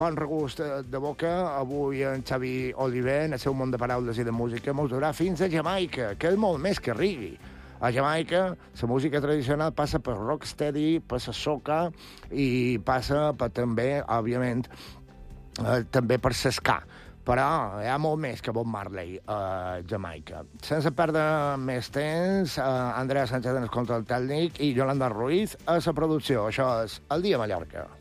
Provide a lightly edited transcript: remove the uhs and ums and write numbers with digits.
Bon regust de boca. Avui en Xavi Oliver, en el seu món de paraules i de música, mos durà fins a Jamaica, que és molt més que reggae. A Jamaica, la música tradicional passa per rocksteady, per la soca i passa per també, òbviament, també per l'esca. Però hi ha molt més que Bob Marley a Jamaica. Sense perdre més temps, Andrea Sánchez en el control tècnic i Yolanda Ruiz a la producció. Això és El Dia a Mallorca.